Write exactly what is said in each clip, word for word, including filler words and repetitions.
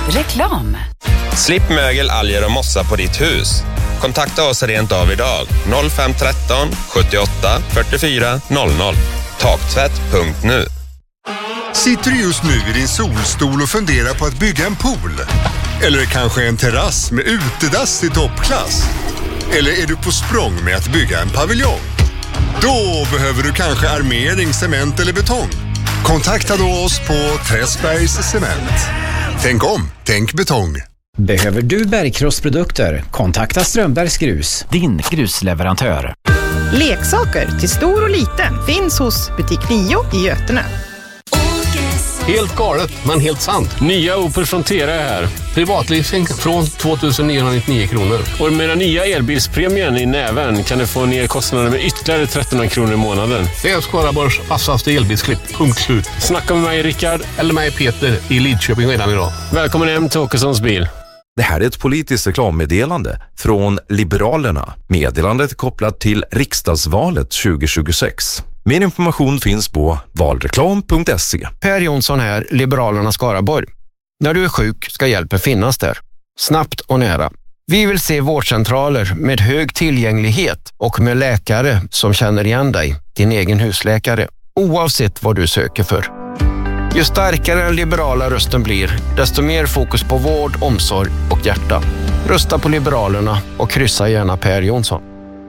Reklam. Slipp mögel, alger och mossa på ditt hus. Kontakta oss rent av idag. noll fem ett tre sjuttioåtta fyrtiofyra noll noll. Taktvätt punkt nu. Sitter du just nu i din solstol och funderar på att bygga en pool? Eller kanske en terrass med utedass i toppklass? Eller är du på språng med att bygga en paviljong? Då behöver du kanske armering, cement eller betong. Kontakta då oss på Träsbergs Cement. Tänk om, tänk betong. Behöver du bergkrossprodukter? Kontakta Strömbergs Grus, din grusleverantör. Leksaker till stor och liten finns hos Butik Nio i Götene. Helt galet, men helt sant. Nya Opel Frontera är här. Privatleasing från tvåtusen niohundranittionio kronor. Och med den nya elbilspremien i näven kan du få ner kostnaderna med ytterligare trettonhundra kronor i månaden. Det är Skaraborgs vassaste elbilsklipp. Punkt slut. Snacka med mig, Rickard. Eller mig, Peter, i Lidköping redan idag. Välkommen hem till Åkessons bil. Det här är ett politiskt reklammeddelande från Liberalerna. Meddelandet är kopplat till riksdagsvalet tjugo tjugosex. Mer information finns på valreklam punkt se. Per Jonsson här, Liberalerna Skaraborg. När du är sjuk ska hjälpen finnas där. Snabbt och nära. Vi vill se vårdcentraler med hög tillgänglighet och med läkare som känner igen dig, din egen husläkare, oavsett vad du söker för. Ju starkare den liberala rösten blir, desto mer fokus på vård, omsorg och hjärta. Rösta på Liberalerna och kryssa gärna Per Jonsson.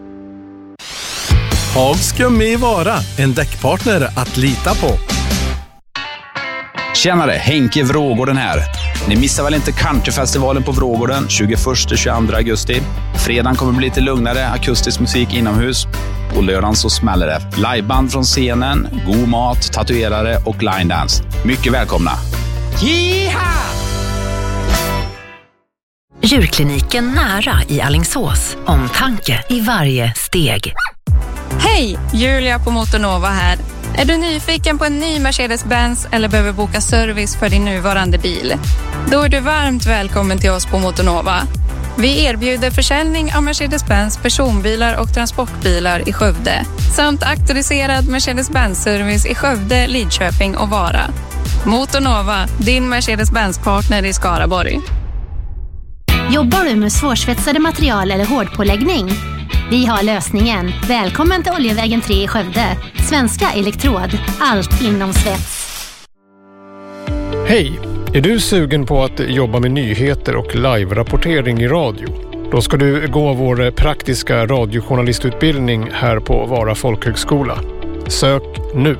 Hav ska med vara en däckpartner att lita på. Tjenare, Henke Vrågården här. Ni missar väl inte Countryfestivalen på Vrågården tjugoförsta till tjugoandra augusti. Fredagen kommer bli lite lugnare akustisk musik inomhus. På lördagen så smäller det. Liveband från scenen, god mat, tatuerare och line dance. Mycket välkomna. Jiha! Djurkliniken nära i Alingsås. Omtanke i varje steg. Hej, Julia på Motornova här. Är du nyfiken på en ny Mercedes-Benz eller behöver boka service för din nuvarande bil? Då är du varmt välkommen till oss på Motornova. Vi erbjuder försäljning av Mercedes-Benz personbilar och transportbilar i Skövde. Samt auktoriserad Mercedes-Benz-service i Skövde, Lidköping och Vara. Motornova, din Mercedes-Benz-partner i Skaraborg. Jobbar du med svårsvetsade material eller hårdpåläggning? Vi har lösningen. Välkommen till Oljevägen tre i Skövde. Svenska Elektrod. Allt inom svets. Hej! Är du sugen på att jobba med nyheter och live-rapportering i radio? Då ska du gå vår praktiska radiojournalistutbildning här på Vara folkhögskola. Sök nu!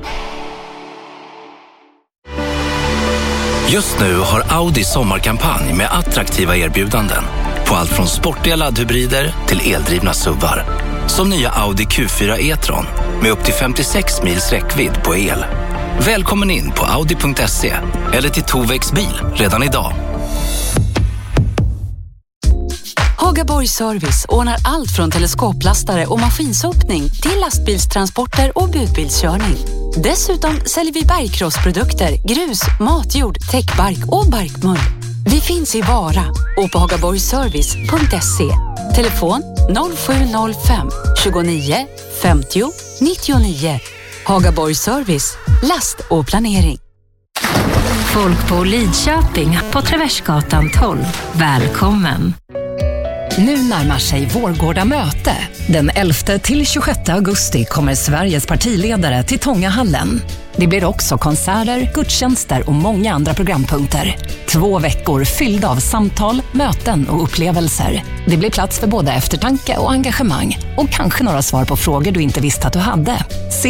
Just nu har Audi sommarkampanj med attraktiva erbjudanden på allt från sportiga laddhybrider till eldrivna SUVar. Som nya Audi Q fyra e-tron med upp till femtiosex mils räckvidd på el. Välkommen in på audi punkt se eller till Tovex bil redan idag. Hagaborg Service ordnar allt från teleskoplastare och maskinsopning till lastbilstransporter och budbilskörning. Dessutom säljer vi bergkrossprodukter, grus, matjord, täckbark och barkmull. Vi finns i Vara och på hagaborgservice punkt se. Telefon noll sju noll fem tjugonio femtio nittionio. Hagaborg Service, last och planering. Folk på Lidköping på Traversgatan tolv. Välkommen! Nu närmar sig Vårgårda möte. Den elfte till tjugosjätte augusti kommer Sveriges partiledare till Tångahallen. Det blir också konserter, gudstjänster och många andra programpunkter. Två veckor fyllda av samtal, möten och upplevelser. Det blir plats för både eftertanke och engagemang. Och kanske några svar på frågor du inte visste att du hade. Se